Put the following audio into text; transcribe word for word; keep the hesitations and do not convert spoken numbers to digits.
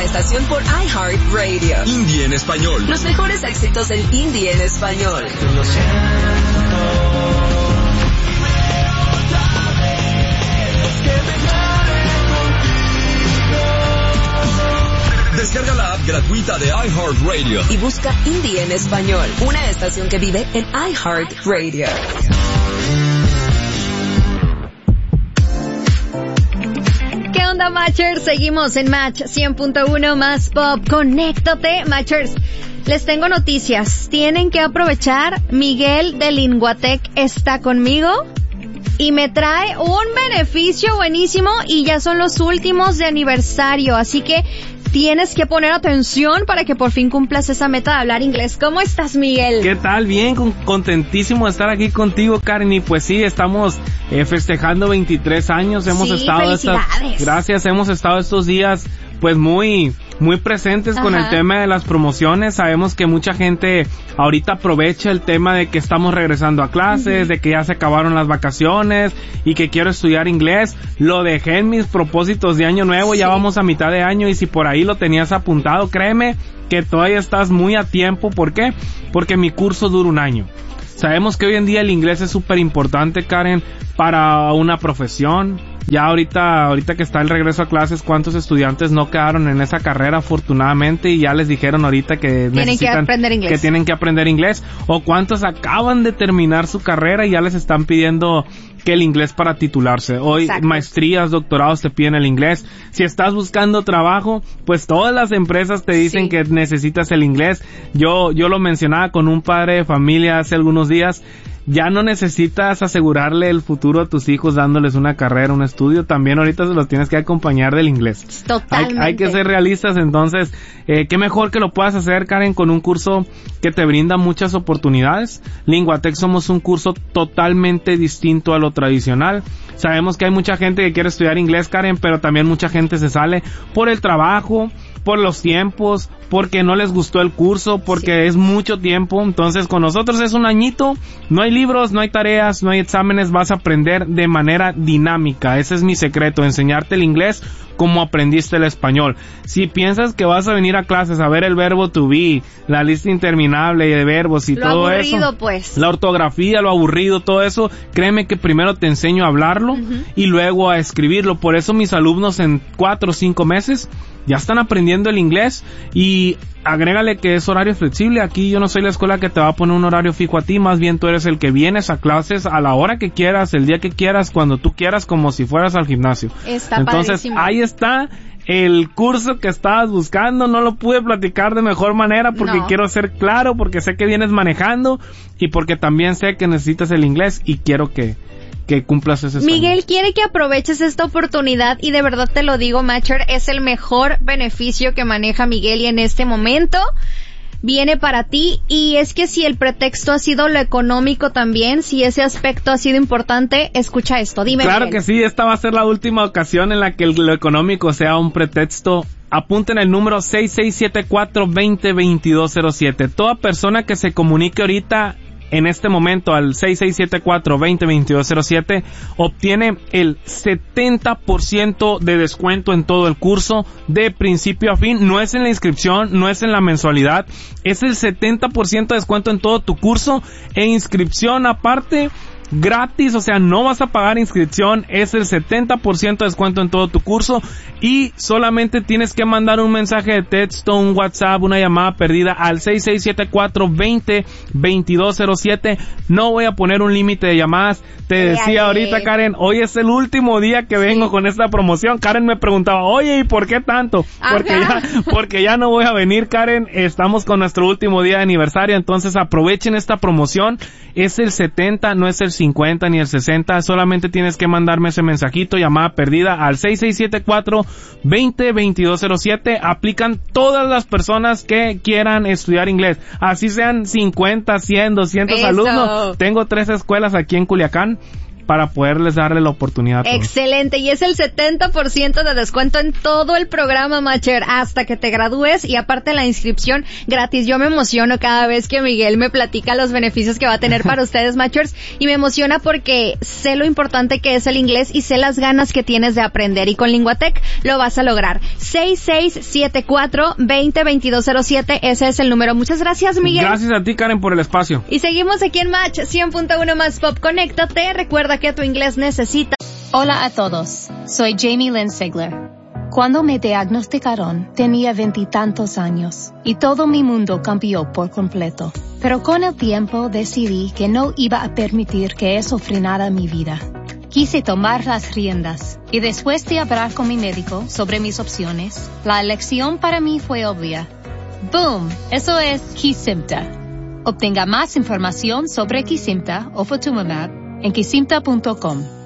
nuestra estación por iHeartRadio. Indie en español. Los mejores éxitos del indie en español. Lo siento. Descarga la app gratuita de iHeartRadio y busca Indie en español, una estación que vive en iHeartRadio. ¿Qué onda, Matchers? Seguimos en Match cien punto uno más Pop. Conéctate, Matchers. Les tengo noticias. Tienen que aprovechar. Miguel de Linguatec está conmigo y me trae un beneficio buenísimo y ya son los últimos de aniversario, así que tienes que poner atención para que por fin cumplas esa meta de hablar inglés. ¿Cómo estás, Miguel? ¿Qué tal? Bien, con, contentísimo de estar aquí contigo, Karen. Y pues sí, estamos eh, festejando veintitrés años. Hemos sí, estado felicidades. Estas, gracias, hemos estado estos días pues muy muy presentes Ajá. con el tema de las promociones. Sabemos que mucha gente ahorita aprovecha el tema de que estamos regresando a clases, uh-huh. de que ya se acabaron las vacaciones y que quiero estudiar inglés. Lo dejé en mis propósitos de año nuevo, sí. ya vamos a mitad de año y si por ahí lo tenías apuntado, créeme que todavía estás muy a tiempo. ¿Por qué? Porque mi curso dura un año. Sabemos que hoy en día el inglés es súper importante, Karen, para una profesión. Ya ahorita, ahorita que está el regreso a clases, ¿cuántos estudiantes no quedaron en esa carrera afortunadamente y ya les dijeron ahorita que tienen necesitan, que aprender inglés? Que tienen que aprender inglés? ¿O cuántos acaban de terminar su carrera y ya les están pidiendo que el inglés para titularse? Hoy Exacto. maestrías, doctorados te piden el inglés. Si estás buscando trabajo, pues todas las empresas te dicen sí. que necesitas el inglés. Yo, yo lo mencionaba con un padre de familia hace algunos días. Ya no necesitas asegurarle el futuro a tus hijos dándoles una carrera, un estudio. También ahorita se los tienes que acompañar del inglés. Totalmente. Hay, hay que ser realistas, entonces, eh, qué mejor que lo puedas hacer, Karen, con un curso que te brinda muchas oportunidades. Linguatec somos un curso totalmente distinto a lo tradicional. Sabemos que hay mucha gente que quiere estudiar inglés, Karen, pero también mucha gente se sale por el trabajo, por los tiempos, porque no les gustó el curso, porque sí. es mucho tiempo. Entonces con nosotros es un añito, no hay libros, no hay tareas, no hay exámenes, vas a aprender de manera dinámica. Ese es mi secreto, enseñarte el inglés como aprendiste el español. Si piensas que vas a venir a clases a ver el verbo to be, la lista interminable de verbos y lo todo aburrido, eso, pues. la ortografía, lo aburrido, todo eso, créeme que primero te enseño a hablarlo uh-huh. y luego a escribirlo. Por eso mis alumnos en cuatro o cinco meses ya están aprendiendo el inglés. Y agrégale que es horario flexible. Aquí yo no soy la escuela que te va a poner un horario fijo a ti, más bien tú eres el que vienes a clases a la hora que quieras, el día que quieras, cuando tú quieras, como si fueras al gimnasio. Está Entonces padrísimo. Ahí está el curso que estabas buscando. No lo pude platicar de mejor manera porque no. quiero ser claro, porque sé que vienes manejando y porque también sé que necesitas el inglés y quiero que que cumplas ese sueño. Miguel quiere que aproveches esta oportunidad y de verdad te lo digo, Matcher, es el mejor beneficio que maneja Miguel y en este momento viene para ti. Y es que si el pretexto ha sido lo económico también, si ese aspecto ha sido importante, escucha esto, dime. Claro Miguel. que sí, esta va a ser la última ocasión en la que lo económico sea un pretexto. Apunten el número seis seis siete cuatro, dos cero, dos dos cero siete. Toda persona que se comunique ahorita en este momento al seis seis siete cuatro, dos cero, dos dos cero siete obtiene el setenta por ciento de descuento en todo el curso de principio a fin. No es en la inscripción, no es en la mensualidad, es el setenta por ciento de descuento en todo tu curso e inscripción aparte gratis, o sea, no vas a pagar inscripción, es el setenta por ciento de descuento en todo tu curso y solamente tienes que mandar un mensaje de texto, un WhatsApp, una llamada perdida al seis seis siete cuatro, dos cero, dos dos cero siete. No voy a poner un límite de llamadas. Te decía ahorita, Karen, hoy es el último día que vengo sí. con esta promoción. Karen me preguntaba, oye, ¿y por qué tanto? Porque ya, porque ya no voy a venir, Karen. Estamos con nuestro último día de aniversario, entonces aprovechen esta promoción. Es el setenta, no es el cincuenta ni el sesenta. Solamente tienes que mandarme ese mensajito, llamada perdida, al seis seis siete cuatro, dos cero, dos dos cero siete. Aplican todas las personas que quieran estudiar inglés. Así sean cincuenta, cien, doscientos Eso. alumnos. Tengo tres escuelas aquí en Culiacán para poderles darle la oportunidad a todos. Excelente, y es el setenta por ciento de descuento en todo el programa, Matcher, hasta que te gradúes, y aparte la inscripción gratis. Yo me emociono cada vez que Miguel me platica los beneficios que va a tener para ustedes, Matchers, y me emociona porque sé lo importante que es el inglés y sé las ganas que tienes de aprender, y con Linguatec lo vas a lograr. seis seis siete cuatro, dos cero, dos dos cero siete, ese es el número. Muchas gracias, Miguel. Gracias a ti, Karen, por el espacio. Y seguimos aquí en Match cien punto uno más Pop. Conéctate, recuerda que tu inglés necesita. Hola a todos, soy Jamie Lynn Sigler. Cuando me diagnosticaron, tenía veintitantos años y todo mi mundo cambió por completo. Pero con el tiempo decidí que no iba a permitir que eso frenara mi vida. Quise tomar las riendas y después de hablar con mi médico sobre mis opciones, la elección para mí fue obvia. ¡Boom! Eso es Kesimpta. Obtenga más información sobre Kesimpta o Ofatumumab en kesimpta punto com.